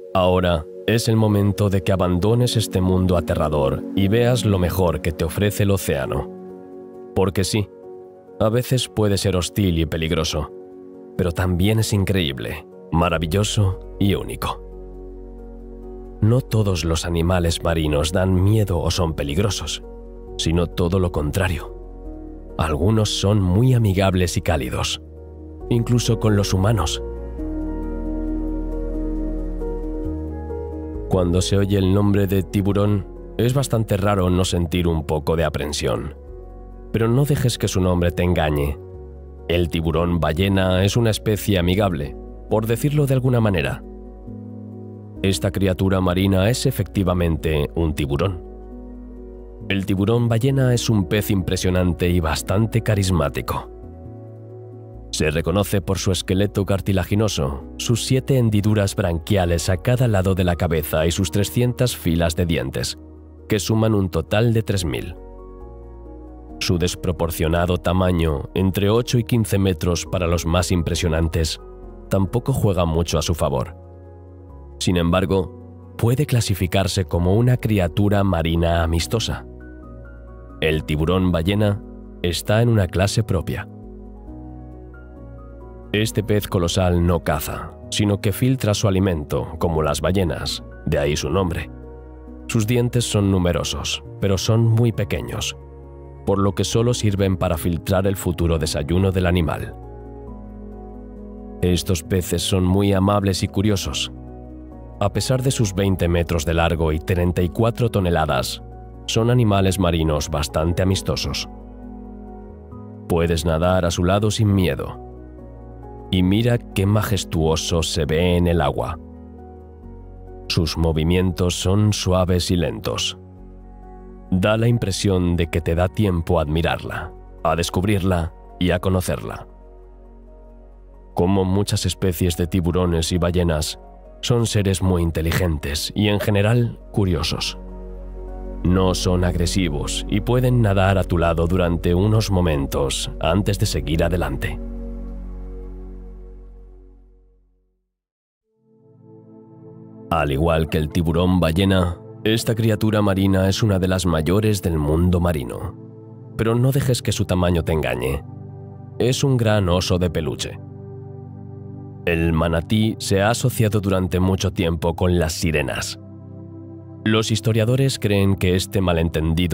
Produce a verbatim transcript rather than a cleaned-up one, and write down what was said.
Ahora es el momento de que abandones este mundo aterrador y veas lo mejor que te ofrece el océano. Porque sí, a veces puede ser hostil y peligroso, pero también es increíble, maravilloso y único. No todos los animales marinos dan miedo o son peligrosos, sino todo lo contrario. Algunos son muy amigables y cálidos, incluso con los humanos. Cuando se oye el nombre de tiburón, es bastante raro no sentir un poco de aprensión. Pero no dejes que su nombre te engañe. El tiburón ballena es una especie amigable, por decirlo de alguna manera. Esta criatura marina es efectivamente un tiburón. El tiburón ballena es un pez impresionante y bastante carismático. Se reconoce por su esqueleto cartilaginoso, sus siete hendiduras branquiales a cada lado de la cabeza y sus trescientas filas de dientes, que suman un total de tres mil. Su desproporcionado tamaño, entre ocho y quince metros para los más impresionantes, tampoco juega mucho a su favor. Sin embargo, puede clasificarse como una criatura marina amistosa. El tiburón ballena está en una clase propia. Este pez colosal no caza, sino que filtra su alimento, como las ballenas, de ahí su nombre. Sus dientes son numerosos, pero son muy pequeños, por lo que solo sirven para filtrar el futuro desayuno del animal. Estos peces son muy amables y curiosos. A pesar de sus veinte metros de largo y treinta y cuatro toneladas, son animales marinos bastante amistosos. Puedes nadar a su lado sin miedo. Y mira qué majestuoso se ve en el agua. Sus movimientos son suaves y lentos. Da la impresión de que te da tiempo a admirarla, a descubrirla y a conocerla. Como muchas especies de tiburones y ballenas, son seres muy inteligentes y en general curiosos. No son agresivos y pueden nadar a tu lado durante unos momentos antes de seguir adelante. Al igual que el tiburón ballena, esta criatura marina es una de las mayores del mundo marino. Pero no dejes que su tamaño te engañe. Es un gran oso de peluche. El manatí se ha asociado durante mucho tiempo con las sirenas. Los historiadores creen que este malentendido